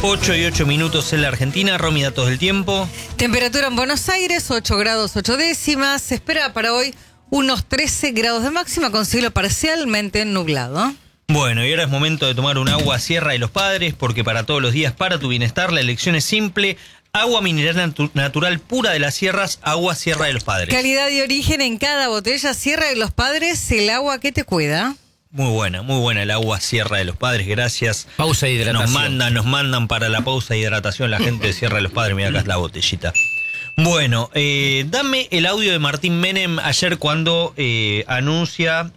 8:08 en la Argentina. Romy, datos del tiempo. Temperatura en Buenos Aires, 8 grados 8 décimas. Se espera para hoy unos 13 grados de máxima con cielo parcialmente nublado. Bueno, y ahora es momento de tomar un agua Sierra de los Padres, porque para todos los días, para tu bienestar, la elección es simple. Agua mineral natural pura de las sierras, agua Sierra de los Padres. Calidad y origen en cada botella. Sierra de los Padres, el agua que te cuida. Muy buena el agua Sierra de los Padres, gracias. Pausa de hidratación. Nos mandan para la pausa de hidratación la gente de Sierra de los Padres. Mira, acá es la botellita. Bueno, dame el audio de Martín Menem ayer cuando anuncia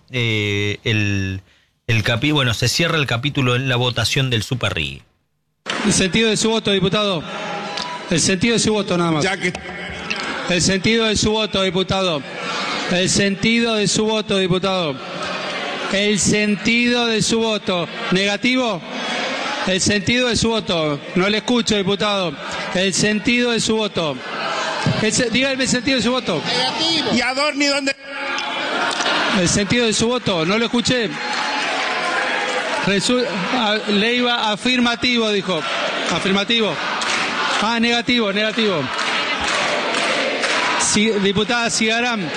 bueno, se cierra el capítulo en la votación del Super RIGI. El sentido de su voto, diputado. El sentido de su voto, nada más. El sentido de su voto, diputado. El sentido de su voto, diputado. El sentido de su voto. ¿Negativo? El sentido de su voto. No le escucho, diputado. El sentido de su voto. Dígame el sentido de su voto. Negativo. ¿Y Adorni dónde? El sentido de su voto. No lo escuché. Le iba afirmativo, dijo. Afirmativo. Negativo. Diputada Cigarán.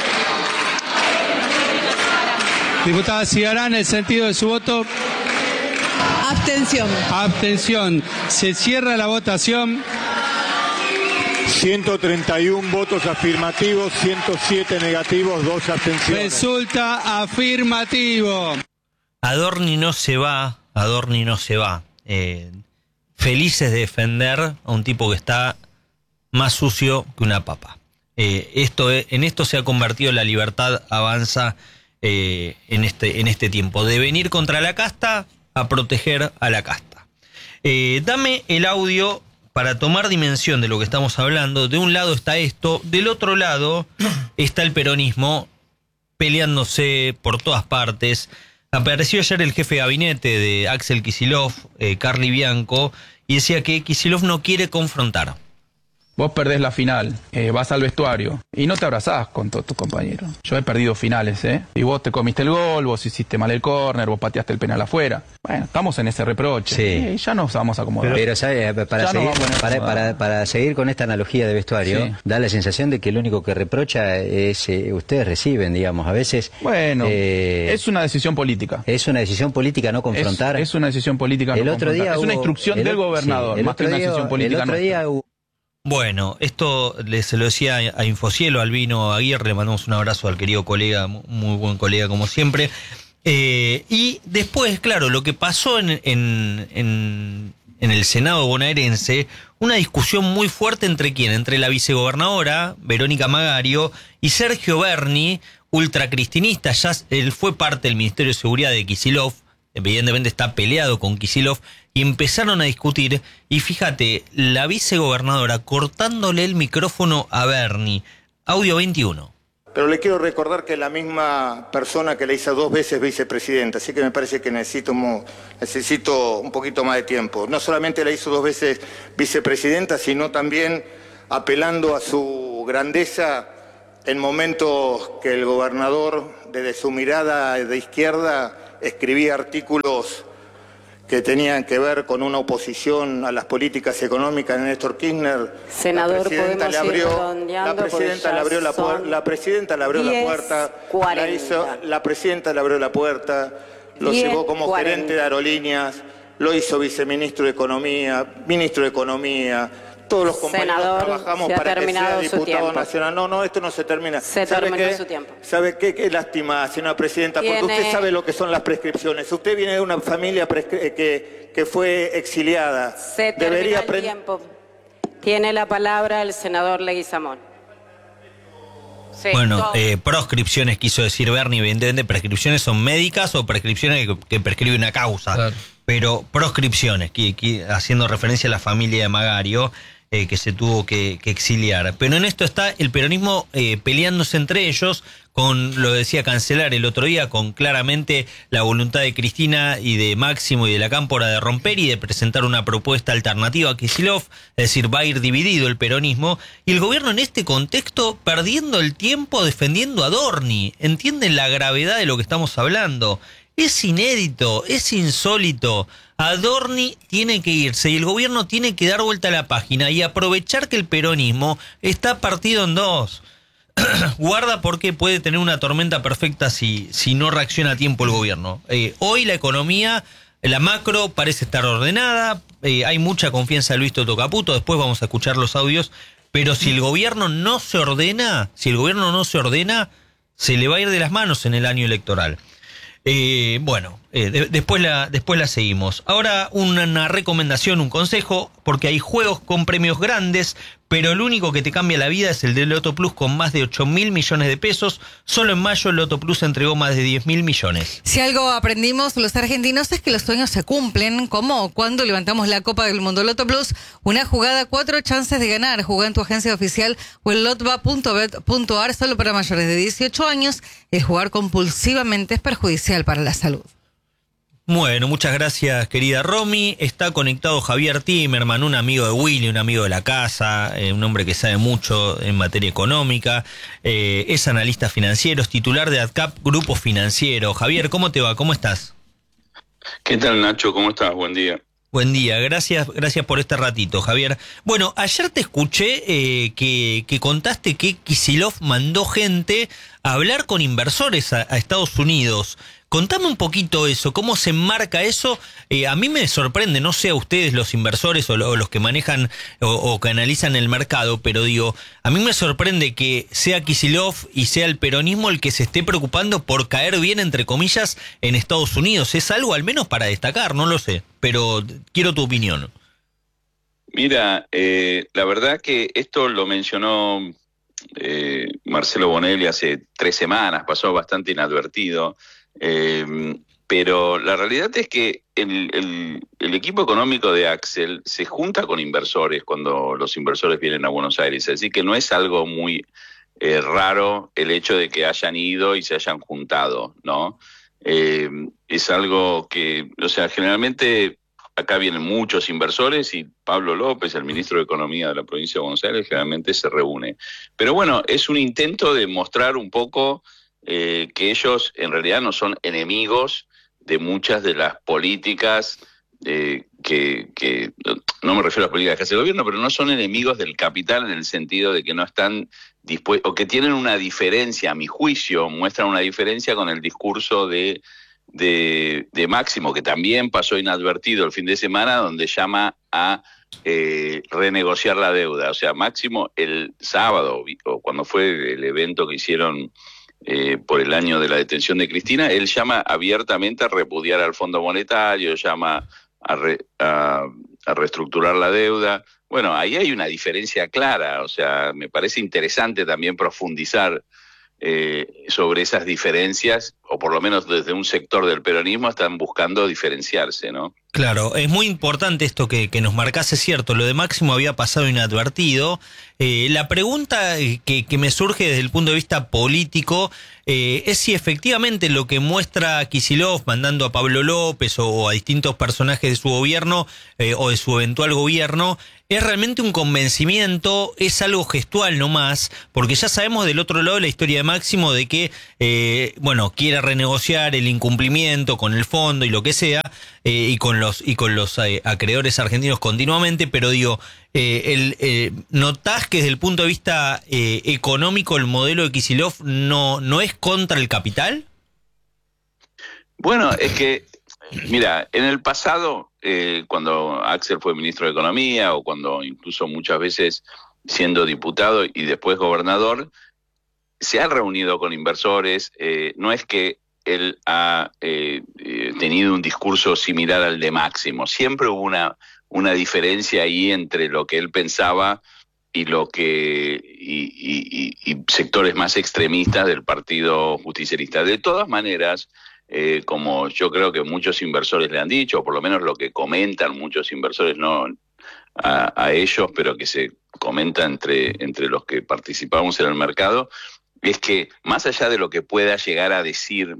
Diputada Cigarán, el sentido de su voto. Abstención. Abstención. Se cierra la votación. 131 votos afirmativos, 107 negativos, 2 abstenciones. Resulta afirmativo. Adorni no se va. Felices de defender a un tipo que está más sucio que una papa. En esto se ha convertido La Libertad Avanza en este tiempo. De venir contra la casta a proteger a la casta. Dame el audio para tomar dimensión de lo que estamos hablando. De un lado está esto, del otro lado está el peronismo peleándose por todas partes. Apareció ayer el jefe de gabinete de Axel Kicillof, Carly Bianco, y decía que Kicillof no quiere confrontar. Vos perdés la final, vas al vestuario y no te abrazás con todos tus compañeros. Yo he perdido finales, y vos te comiste el gol, vos hiciste mal el córner, vos pateaste el penal afuera. Bueno, estamos en ese reproche. Sí. Ya nos vamos a acomodar. Pero para seguir con esta analogía de vestuario, sí, da la sensación de que lo único que reprocha es ustedes reciben, digamos, a veces. Bueno, es una decisión política. Es una decisión política no confrontar. Es una decisión política no confrontar. Es una instrucción del gobernador, más que una decisión política. Bueno, esto se lo decía a Infocielo, Albino Aguirre, le mandamos un abrazo al querido colega, muy buen colega como siempre. Y después, claro, lo que pasó en el Senado bonaerense, una discusión muy fuerte entre quién, entre la vicegobernadora, Verónica Magario, y Sergio Berni, ultracristinista. Ya él fue parte del Ministerio de Seguridad de Kicillof, evidentemente está peleado con Kicillof, y empezaron a discutir, y fíjate, la vicegobernadora cortándole el micrófono a Berni. Audio 21. Pero le quiero recordar que es la misma persona que le hizo 2 veces vicepresidenta, así que me parece que necesito un poquito más de tiempo. No solamente la hizo 2 veces vicepresidenta, sino también apelando a su grandeza en momentos que el gobernador, desde su mirada de izquierda, escribía artículos que tenían que ver con una oposición a las políticas económicas de Néstor Kirchner. Senador, la presidenta le abrió la puerta, lo llevó como gerente de aerolíneas, lo hizo viceministro de Economía, ministro de Economía. Todos los compañeros trabajamos para que sea diputado nacional. No, esto no se termina. Se terminó su tiempo. ¿Sabe qué? Qué lástima, señora presidenta, porque usted sabe lo que son las prescripciones. Usted viene de una familia que fue exiliada. Se terminó el tiempo. Tiene la palabra el senador Leguizamón. Sí, bueno, proscripciones quiso decir Berni, evidentemente prescripciones son médicas o prescripciones que prescribe una causa. Claro. Pero proscripciones, haciendo referencia a la familia de Magario, que se tuvo que exiliar. Pero en esto está el peronismo peleándose entre ellos, lo decía Cancelar el otro día, con claramente la voluntad de Cristina y de Máximo y de la Cámpora de romper y de presentar una propuesta alternativa a Kicillof, es decir, va a ir dividido el peronismo, y el gobierno en este contexto perdiendo el tiempo defendiendo a Adorni. ¿Entienden la gravedad de lo que estamos hablando? Es inédito, es insólito. Adorni tiene que irse y el gobierno tiene que dar vuelta a la página y aprovechar que el peronismo está partido en dos. Guarda porque puede tener una tormenta perfecta si no reacciona a tiempo el gobierno. Hoy la economía, la macro parece estar ordenada, hay mucha confianza en Luis Toto Caputo, después vamos a escuchar los audios, pero si el gobierno no se ordena, se le va a ir de las manos en el año electoral. Después la seguimos. Ahora una recomendación, un consejo, porque hay juegos con premios grandes, pero el único que te cambia la vida es el de Loto Plus con más de 8.000 millones de pesos. Solo en mayo el Loto Plus entregó más de 10.000 millones. Si algo aprendimos los argentinos es que los sueños se cumplen, como cuando levantamos la Copa del Mundo. Loto Plus, una jugada, 4 chances de ganar. Juega en tu agencia oficial o en lotba.bet.ar, solo para mayores de 18 años. El jugar compulsivamente es perjudicial para la salud. Bueno, muchas gracias, querida Romy. Está conectado Javier Timerman, un amigo de Willy, un amigo de la casa, un hombre que sabe mucho en materia económica, es analista financiero, es titular de AdCap Grupo Financiero. Javier, ¿cómo te va? ¿Cómo estás? ¿Qué tal, Nacho? ¿Cómo estás? Buen día. Buen día, gracias por este ratito, Javier. Bueno, ayer te escuché que contaste que Kicillof mandó gente a hablar con inversores a Estados Unidos. Contame un poquito eso, cómo se enmarca eso. A mí me sorprende, no sé a ustedes los inversores o los que manejan o que analizan el mercado, pero digo, a mí me sorprende que sea Kicillof y sea el peronismo el que se esté preocupando por caer bien, entre comillas, en Estados Unidos. Es algo al menos para destacar, no lo sé, pero quiero tu opinión. Mira, la verdad que esto lo mencionó Marcelo Bonelli hace 3 semanas, pasó bastante inadvertido. Pero la realidad es que el equipo económico de Axel se junta con inversores cuando los inversores vienen a Buenos Aires, así que no es algo muy raro el hecho de que hayan ido y se hayan juntado, ¿no? Es algo que, o sea, generalmente acá vienen muchos inversores y Pablo López, el ministro de Economía de la provincia de Buenos Aires, generalmente se reúne. Pero bueno, es un intento de mostrar un poco que ellos en realidad no son enemigos de muchas de las políticas que no me refiero a las políticas que hace el gobierno, pero no son enemigos del capital en el sentido de que no están dispuestos, o que tienen una diferencia, a mi juicio, muestran una diferencia con el discurso de Máximo, que también pasó inadvertido el fin de semana, donde llama a renegociar la deuda. O sea, Máximo el sábado, o cuando fue el evento que hicieron por el año de la detención de Cristina, él llama abiertamente a repudiar al Fondo Monetario, llama a reestructurar la deuda. Bueno, ahí hay una diferencia clara, o sea, me parece interesante también profundizar sobre esas diferencias, o por lo menos desde un sector del peronismo están buscando diferenciarse, ¿no? Claro, es muy importante esto que nos marcás, es cierto, lo de Máximo había pasado inadvertido. La pregunta que me surge desde el punto de vista político es si efectivamente lo que muestra Kicillof mandando a Pablo López o a distintos personajes de su gobierno o de su eventual gobierno es realmente un convencimiento, es algo gestual nomás, porque ya sabemos del otro lado de la historia de Máximo de que, quiere renegociar el incumplimiento con el fondo y lo que sea, y con los acreedores argentinos continuamente, pero digo, ¿notás que desde el punto de vista económico el modelo de Kicillof no es contra el capital? Bueno, es que, mira, en el pasado, cuando Axel fue ministro de Economía, o cuando incluso muchas veces siendo diputado y después gobernador, se ha reunido con inversores. No es que él ha tenido un discurso similar al de Máximo. Siempre hubo una diferencia ahí entre lo que él pensaba y lo que y sectores más extremistas del Partido Justicialista. De todas maneras, como yo creo que muchos inversores le han dicho, o por lo menos lo que comentan muchos inversores, no a ellos, pero que se comenta entre los que participamos en el mercado, es que más allá de lo que pueda llegar a decir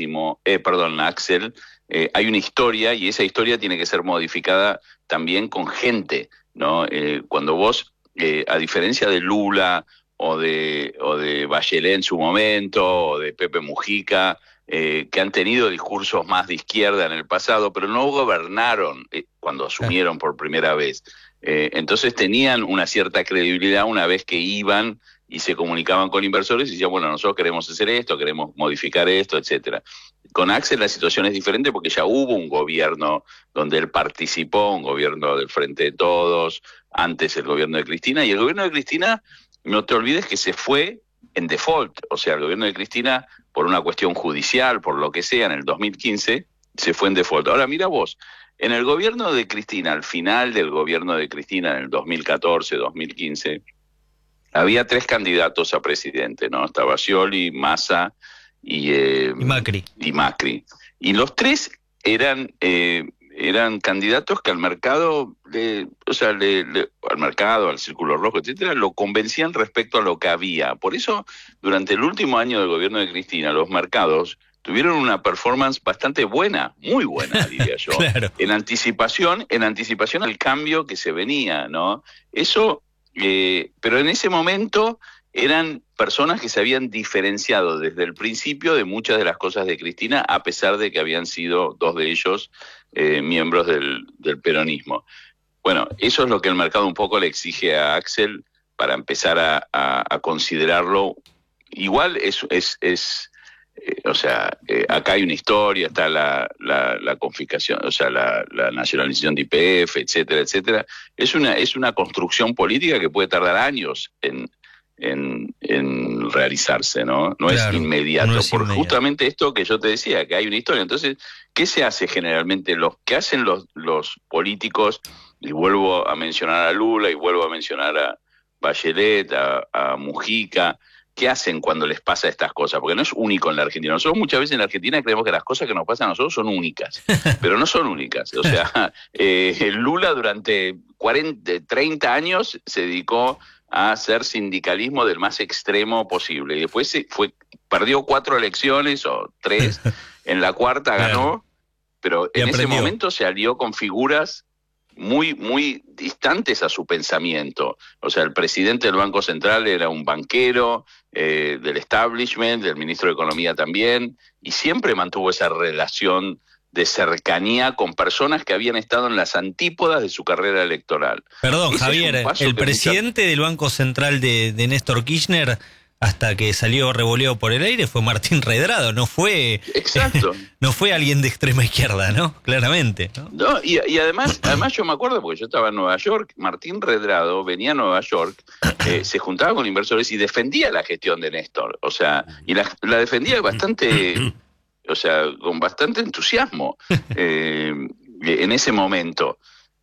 Axel, hay una historia, y esa historia tiene que ser modificada también con gente, ¿no? Cuando vos, a diferencia de Lula o de Bachelet en su momento, o de Pepe Mujica, que han tenido discursos más de izquierda en el pasado, pero no gobernaron cuando asumieron por primera vez. Entonces tenían una cierta credibilidad una vez que iban y se comunicaban con inversores y decían, bueno, nosotros queremos hacer esto, queremos modificar esto, etcétera. Con Axel la situación es diferente porque ya hubo un gobierno donde él participó, un gobierno del Frente de Todos, antes el gobierno de Cristina, y el gobierno de Cristina, no te olvides que se fue en default, o sea, el gobierno de Cristina, por una cuestión judicial, por lo que sea, en el 2015, se fue en default. Ahora mira vos, en el gobierno de Cristina, al final del gobierno de Cristina, en el 2014, 2015, había 3 candidatos a presidente, ¿no? Estaba Scioli, Massa y Macri. Y los 3 eran candidatos que al mercado, al mercado, al Círculo Rojo, etcétera, lo convencían respecto a lo que había. Por eso, durante el último año del gobierno de Cristina, los mercados tuvieron una performance bastante buena, muy buena, diría yo, claro. en anticipación al cambio que se venía, ¿no? Eso, pero en ese momento eran personas que se habían diferenciado desde el principio de muchas de las cosas de Cristina, a pesar de que habían sido 2 de ellos miembros del peronismo. Bueno, eso es lo que el mercado un poco le exige a Axel para empezar a considerarlo. Igual acá hay una historia, está la confiscación, o sea, la nacionalización de YPF, etcétera, etcétera. Es una construcción política que puede tardar años en realizarse, ¿no? No claro, es inmediato, no es por inmediato. Justamente esto que yo te decía, que hay una historia. Entonces, ¿qué se hace generalmente? ¿Qué hacen los políticos? Y vuelvo a mencionar a Lula, y vuelvo a mencionar a Bachelet, a Mujica. ¿Qué hacen cuando les pasa estas cosas? Porque no es único en la Argentina. Nosotros muchas veces en la Argentina creemos que las cosas que nos pasan a nosotros son únicas, pero no son únicas. O sea, Lula durante 30 años se dedicó a hacer sindicalismo del más extremo posible. Y después perdió 4 elecciones o 3, en la cuarta ganó, pero en ese momento se alió con figuras muy, muy distantes a su pensamiento. O sea, el presidente del Banco Central era un banquero del establishment, del ministro de Economía también, y siempre mantuvo esa relación de cercanía con personas que habían estado en las antípodas de su carrera electoral. Perdón, ese Javier, el presidente del Banco Central de Néstor Kirchner, hasta que salió revoleado por el aire, fue Martín Redrado, no fue... Exacto. No fue alguien de extrema izquierda, ¿no? Claramente, ¿no? No, y además yo me acuerdo, porque yo estaba en Nueva York, Martín Redrado venía a Nueva York, se juntaba con inversores y defendía la gestión de Néstor, o sea, y la defendía bastante... O sea, con bastante entusiasmo en ese momento.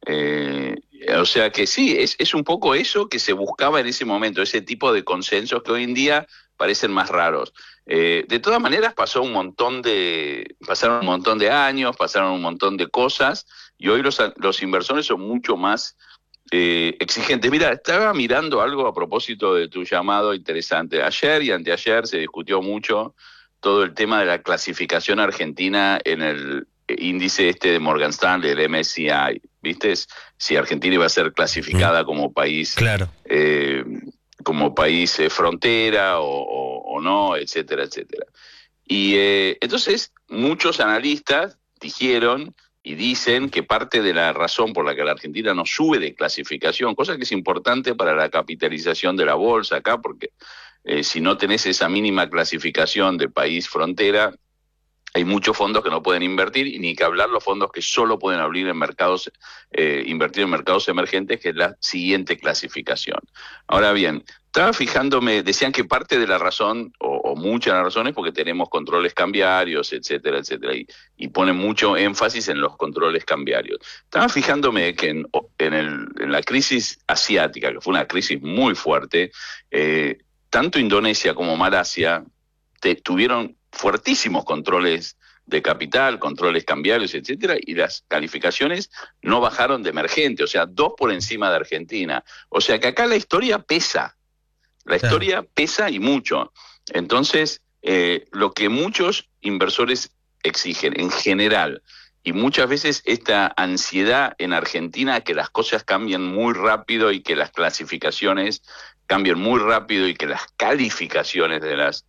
O sea que sí, es un poco eso que se buscaba en ese momento, ese tipo de consensos que hoy en día parecen más raros. De todas maneras pasaron un montón de años, pasaron un montón de cosas, y hoy los inversores son mucho más exigentes. Mira, estaba mirando algo a propósito de tu llamado interesante. Ayer y anteayer se discutió mucho todo el tema de la clasificación argentina en el índice de Morgan Stanley, el MSCI, ¿viste? Si Argentina iba a ser clasificada como país, claro, como país frontera o no, etcétera, etcétera. Y entonces muchos analistas dijeron y dicen que parte de la razón por la que la Argentina no sube de clasificación, cosa que es importante para la capitalización de la bolsa acá, porque si no tenés esa mínima clasificación de país frontera, hay muchos fondos que no pueden invertir, y ni que hablar los fondos que solo pueden abrir en mercados, invertir en mercados emergentes, que es la siguiente clasificación. Ahora bien, estaba fijándome, decían que parte de la razón, o mucha de la razón, es porque tenemos controles cambiarios, etcétera, etcétera, y ponen mucho énfasis en los controles cambiarios. Estaba fijándome que en la crisis asiática, que fue una crisis muy fuerte, tanto Indonesia como Malasia tuvieron fuertísimos controles de capital, controles cambiarios, etcétera, y las calificaciones no bajaron de emergente, o sea, 2 por encima de Argentina. O sea que acá la historia pesa, historia pesa y mucho. Entonces, lo que muchos inversores exigen en general, y muchas veces esta ansiedad en Argentina que las cosas cambien muy rápido y que las clasificaciones cambien muy rápido y que las calificaciones de las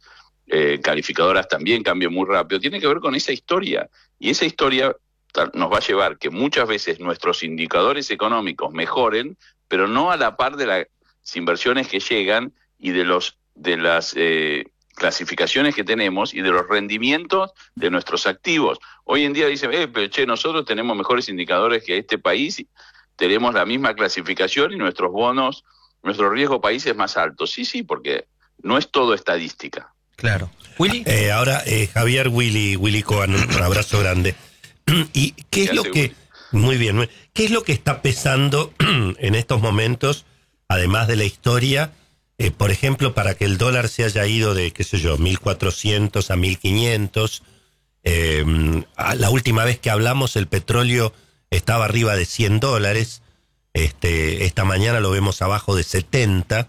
calificadoras también cambian muy rápido, tiene que ver con esa historia. Y esa historia nos va a llevar que muchas veces nuestros indicadores económicos mejoren, pero no a la par de las inversiones que llegan y de las clasificaciones que tenemos y de los rendimientos de nuestros activos. Hoy en día dicen, pero nosotros tenemos mejores indicadores que este país, tenemos la misma clasificación y nuestros bonos, nuestro riesgo país es más alto. Sí, porque no es todo estadística. Claro. ¿Willy? Ahora, Javier, Willy Cohen, un abrazo grande. ¿Y qué es lo que... Muy bien. ¿Qué es lo que está pesando en estos momentos, además de la historia, por ejemplo, para que el dólar se haya ido de, 1.400 a 1.500? La última vez que hablamos, el petróleo estaba arriba de $100. Esta mañana lo vemos abajo de 70.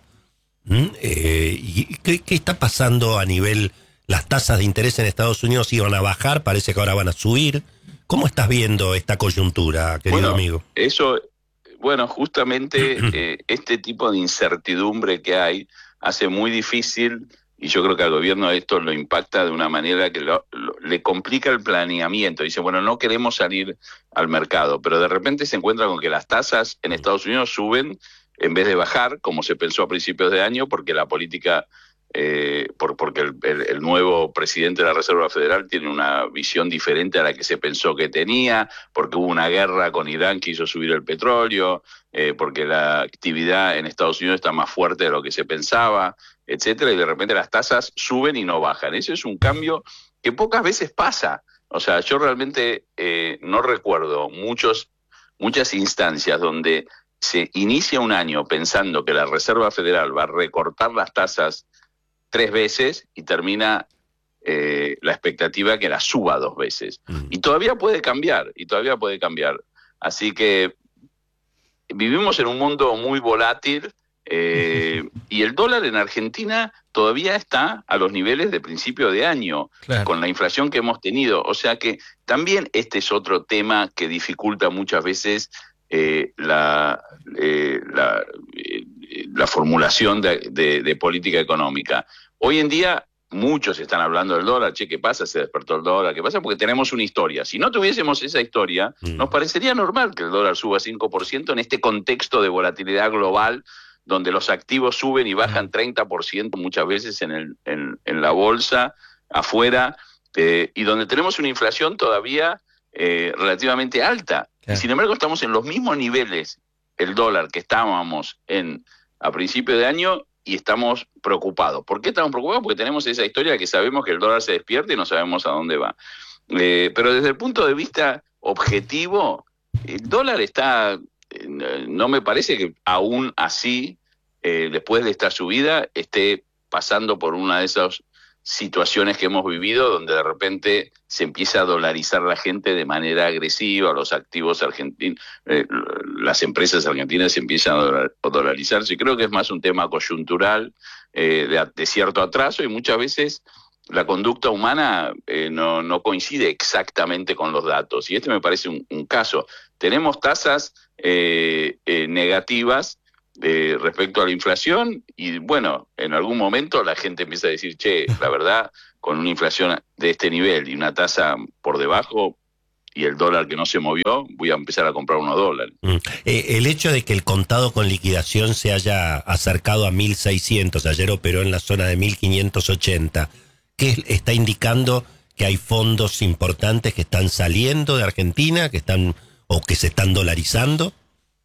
¿Y qué está pasando a nivel... Las tasas de interés en Estados Unidos iban a bajar, parece que ahora van a subir. ¿Cómo estás viendo esta coyuntura, querido amigo? Justamente este tipo de incertidumbre que hay hace muy difícil, y yo creo que al gobierno esto lo impacta de una manera que le complica el planeamiento. Dice, no queremos salir al mercado, pero de repente se encuentra con que las tasas en Estados Unidos suben en vez de bajar, como se pensó a principios de año, porque la política... porque el nuevo presidente de la Reserva Federal tiene una visión diferente a la que se pensó que tenía, porque hubo una guerra con Irán que hizo subir el petróleo, porque la actividad en Estados Unidos está más fuerte de lo que se pensaba, etcétera, y de repente las tasas suben y no bajan. Ese es un cambio que pocas veces pasa. O sea, yo realmente no recuerdo muchas instancias donde se inicia un año pensando que la Reserva Federal va a recortar las tasas 3 veces y termina la expectativa que la suba 2 veces. Y todavía puede cambiar. Así que vivimos en un mundo muy volátil y el dólar en Argentina todavía está a los niveles de principio de año, claro, con la inflación que hemos tenido. O sea que también este es otro tema que dificulta muchas veces la formulación de política económica. Hoy en día muchos están hablando del dólar, ¿qué pasa? Se despertó el dólar, ¿qué pasa? Porque tenemos una historia. Si no tuviésemos esa historia, nos parecería normal que el dólar suba 5% en este contexto de volatilidad global, donde los activos suben y bajan 30% muchas veces en la bolsa, afuera, y donde tenemos una inflación todavía relativamente alta. Y sin embargo estamos en los mismos niveles, el dólar que estábamos a principio de año, y estamos preocupados. ¿Por qué estamos preocupados? Porque tenemos esa historia que sabemos que el dólar se despierta y no sabemos a dónde va. Pero desde el punto de vista objetivo, el dólar está, no me parece que aún así, después de esta subida, esté pasando por una de esas situaciones que hemos vivido, donde de repente se empieza a dolarizar la gente de manera agresiva, los activos argentinos, las empresas argentinas se empiezan a dolarizarse. Creo que es más un tema coyuntural, de cierto atraso, y muchas veces la conducta humana no coincide exactamente con los datos, y este me parece un caso. Tenemos tasas negativas respecto a la inflación, y en algún momento la gente empieza a decir, la verdad, con una inflación de este nivel y una tasa por debajo y el dólar que no se movió, voy a empezar a comprar unos dólares. El hecho de que el contado con liquidación se haya acercado a 1.600, ayer operó en la zona de 1.580, ¿qué está indicando? Que hay fondos importantes que están saliendo de Argentina, que se están dolarizando.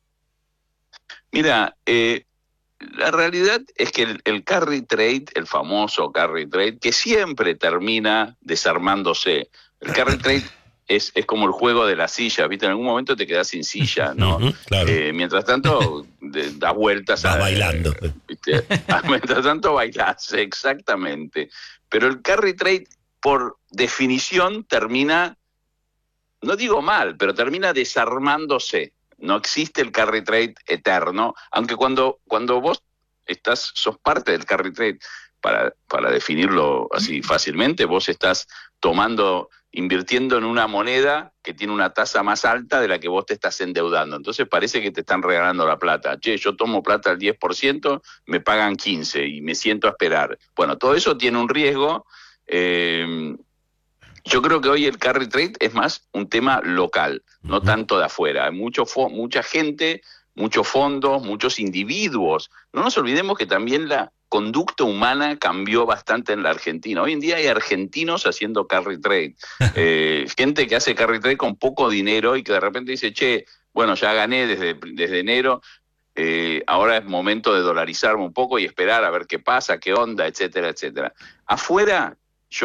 Mira, la realidad es que el carry trade, el famoso carry trade, que siempre termina desarmándose. El carry trade es como el juego de las sillas, ¿viste? En algún momento te quedás sin silla, ¿no? Claro. Mientras tanto, das vueltas. Estás bailando. Mientras tanto bailás, exactamente. Pero el carry trade, por definición, termina, no digo mal, pero termina desarmándose. No existe el carry trade eterno, aunque cuando vos sos parte del carry trade, para definirlo así fácilmente, vos estás invirtiendo en una moneda que tiene una tasa más alta de la que vos te estás endeudando. Entonces parece que te están regalando la plata. Yo tomo plata al 10%, me pagan 15% y me siento a esperar. Bueno, todo eso tiene un riesgo Yo creo que hoy el carry trade es más un tema local, no tanto de afuera. Hay mucha gente, muchos fondos, muchos individuos. No nos olvidemos que también la conducta humana cambió bastante en la Argentina. Hoy en día hay argentinos haciendo carry trade. Gente que hace carry trade con poco dinero y que de repente dice, che, bueno, ya gané desde enero, ahora es momento de dolarizarme un poco y esperar a ver qué pasa, qué onda, etcétera, etcétera. Afuera,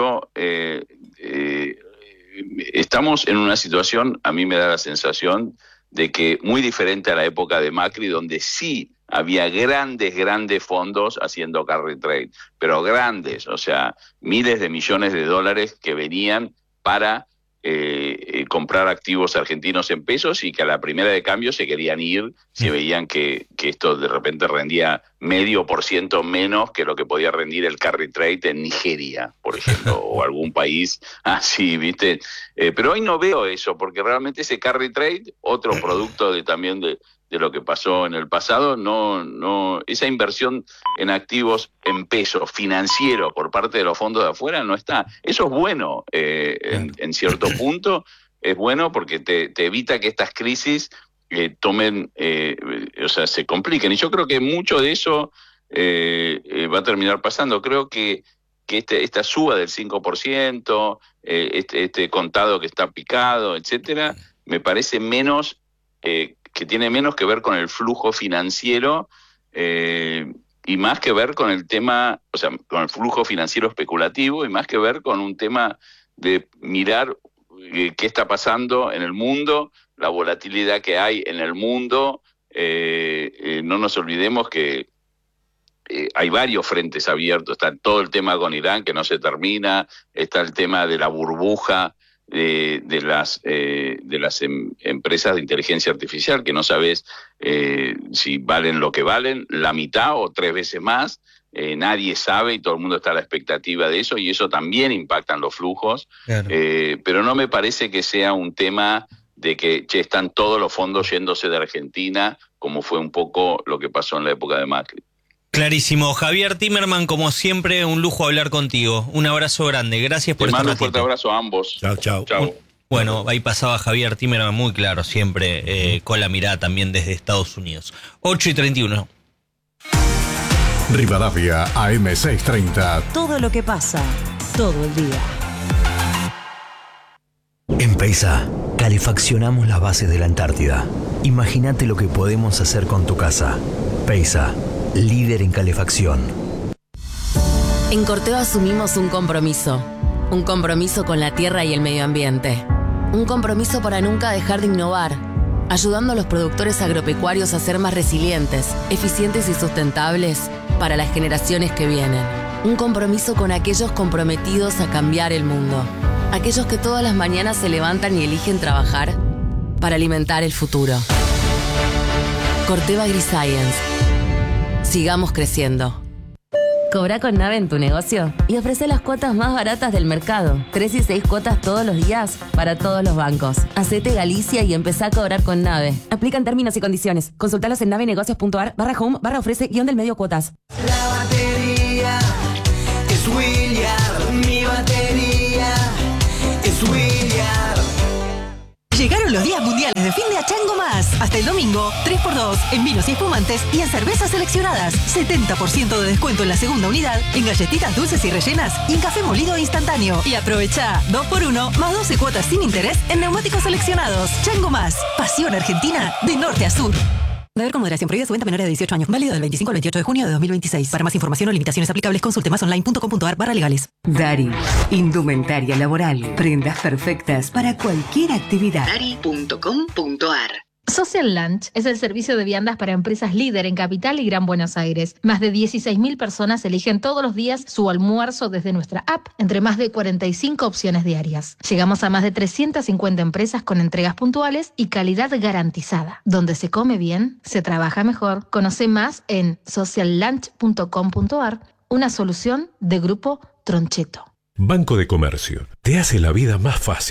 estamos en una situación, a mí me da la sensación de que muy diferente a la época de Macri, donde sí había grandes fondos haciendo carry trade, pero grandes, o sea, miles de millones de dólares que venían para comprar activos argentinos en pesos y que a la primera de cambio se querían ir si veían que esto de repente rendía 0,5% menos que lo que podía rendir el carry trade en Nigeria, por ejemplo, o algún país así, ¿viste? Pero hoy no veo eso, porque realmente ese carry trade, otro producto también de lo que pasó en el pasado, no esa inversión en activos en pesos financiero por parte de los fondos de afuera no está. Eso es bueno, en cierto punto, es bueno porque te evita que estas crisis se compliquen. Y yo creo que mucho de eso va a terminar pasando. Creo que esta suba del 5%, este contado que está picado, etcétera, me parece menos... que tiene menos que ver con el flujo financiero y más que ver con el tema, o sea, con el flujo financiero especulativo y más que ver con un tema de mirar qué está pasando en el mundo, la volatilidad que hay en el mundo. No nos olvidemos que hay varios frentes abiertos. Está todo el tema con Irán que no se termina, está el tema de la burbuja de las empresas de inteligencia artificial, que no sabes si valen lo que valen, la mitad o 3 veces más, nadie sabe y todo el mundo está a la expectativa de eso, y eso también impacta en los flujos. Claro. Pero no me parece que sea un tema de que están todos los fondos yéndose de Argentina, como fue un poco lo que pasó en la época de Macri. Clarísimo. Javier Timerman, como siempre, un lujo hablar contigo. Un abrazo grande. Gracias por estar. Un fuerte abrazo a ambos. Chao. Bueno, ahí pasaba Javier Timerman, muy claro, siempre con la mirada también desde Estados Unidos. 8:31. Rivadavia, AM630. Todo lo que pasa, todo el día. En Peisa, calefaccionamos las bases de la Antártida. Imagínate lo que podemos hacer con tu casa. Peisa, líder en calefacción. En Corteva asumimos un compromiso con la tierra y el medio ambiente. Un compromiso para nunca dejar de innovar, ayudando a los productores agropecuarios a ser más resilientes, eficientes y sustentables para las generaciones que vienen. Un compromiso con aquellos comprometidos a cambiar el mundo. Aquellos que todas las mañanas se levantan y eligen trabajar para alimentar el futuro. Corteva AgriScience. Sigamos creciendo. Cobra con Nave en tu negocio y ofrece las cuotas más baratas del mercado. 3 y 6 cuotas todos los días para todos los bancos. Hacete Galicia y empezá a cobrar con Nave. Aplican términos y condiciones. Consultalos en navenegocios.ar/home/ofrece-del-medio cuotas. La batería es William. Mi batería es William. Llegaron los días mundiales de fin de a Chango Más. Hasta el domingo, 3x2 en vinos y espumantes y en cervezas seleccionadas. 70% de descuento en la segunda unidad, en galletitas dulces y rellenas y en café molido instantáneo. Y aprovecha 2x1 más 12 cuotas sin interés en neumáticos seleccionados. Chango Más. Pasión argentina de norte a sur. Beber con moderación. Prohibida su venta a menores de 18 años. Válido del 25 al 28 de junio de 2026. Para más información o limitaciones aplicables, consulte masonline.com.ar/legales. Dari. Indumentaria laboral. Prendas perfectas para cualquier actividad. Dari.com.ar. Social Lunch es el servicio de viandas para empresas líder en Capital y Gran Buenos Aires. Más de 16.000 personas eligen todos los días su almuerzo desde nuestra app, entre más de 45 opciones diarias. Llegamos a más de 350 empresas con entregas puntuales y calidad garantizada. Donde se come bien, se trabaja mejor. Conoce más en sociallunch.com.ar, una solución de Grupo Troncheto. Banco de Comercio. Te hace la vida más fácil.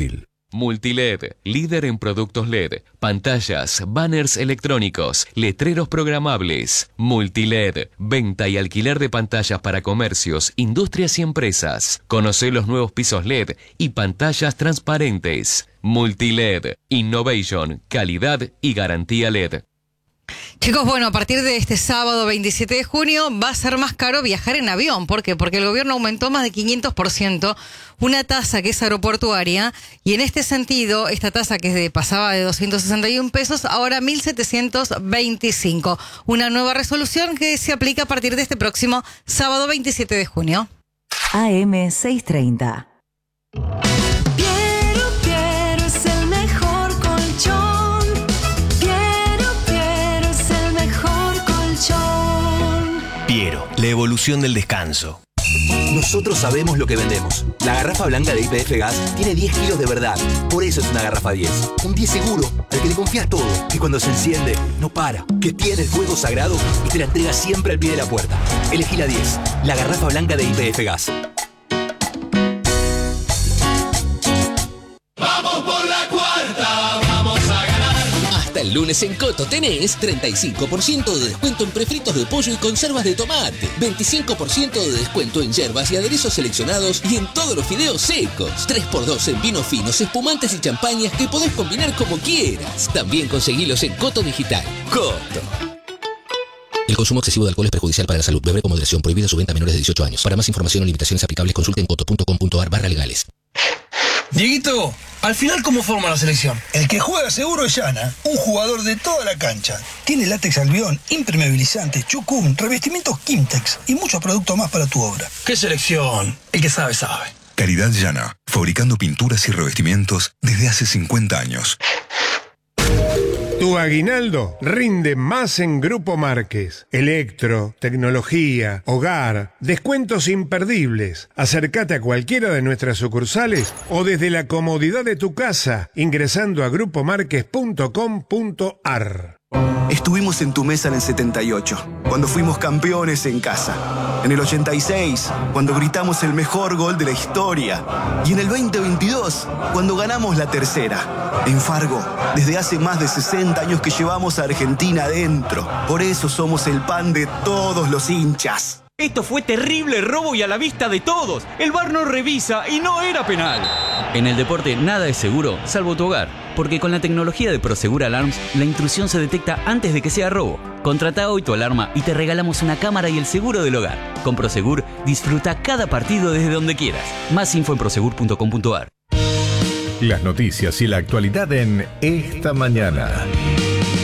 Multiled, líder en productos LED, pantallas, banners electrónicos, letreros programables. Multiled, venta y alquiler de pantallas para comercios, industrias y empresas. Conocé los nuevos pisos LED y pantallas transparentes. Multiled, innovation, calidad y garantía LED. Chicos, bueno, a partir de este sábado 27 de junio va a ser más caro viajar en avión. ¿Por qué? Porque el gobierno aumentó más de 500% una tasa que es aeroportuaria, y en este sentido, esta tasa que pasaba de 261 pesos, ahora 1.725. Una nueva resolución que se aplica a partir de este próximo sábado 27 de junio. AM 630. Piero, la evolución del descanso. Nosotros sabemos lo que vendemos. La garrafa blanca de YPF Gas tiene 10 kilos de verdad. Por eso es una garrafa 10. Un 10 seguro, al que le confías todo. Que cuando se enciende, no para. Que tiene el fuego sagrado y te la entrega siempre al pie de la puerta. Elegí la 10. La garrafa blanca de YPF Gas. Vamos por la cuarta, vamos a ganar. Hasta el lunes en Coto tenés 35% de descuento en prefritos de pollo y conservas de tomate, 25% de descuento en hierbas y aderezos seleccionados y en todos los fideos secos, 3x2 en vinos finos, espumantes y champañas que podés combinar como quieras. También conseguilos en Coto Digital. Coto. El consumo excesivo de alcohol es perjudicial para la salud. Beber con moderación. Prohibida su venta a menores de 18 años. Para más información o limitaciones aplicables, consulte en coto.com.ar/legales. Dieguito, al final, ¿cómo forma la selección? El que juega seguro es Yana, un jugador de toda la cancha. Tiene látex albión, impermeabilizante, chucún, revestimientos Kimtex y muchos productos más para tu obra. ¡Qué selección! El que sabe, sabe. Caridad Yana, fabricando pinturas y revestimientos desde hace 50 años. Tu aguinaldo rinde más en Grupo Márquez. Electro, tecnología, hogar, descuentos imperdibles. Acércate a cualquiera de nuestras sucursales o desde la comodidad de tu casa ingresando a grupomarquez.com.ar. Estuvimos en tu mesa en el 78, cuando fuimos campeones en casa. En el 86, cuando gritamos el mejor gol de la historia. Y en el 2022, cuando ganamos la tercera. En Fargo, desde hace más de 60 años que llevamos a Argentina adentro. Por eso somos el pan de todos los hinchas. Esto fue terrible robo y a la vista de todos. El VAR no revisa y no era penal. En el deporte nada es seguro, salvo tu hogar. Porque con la tecnología de Prosegur Alarms, la intrusión se detecta antes de que sea robo. Contrata hoy tu alarma y te regalamos una cámara y el seguro del hogar. Con Prosegur, disfruta cada partido desde donde quieras. Más info en prosegur.com.ar. Las noticias y la actualidad en Esta Mañana.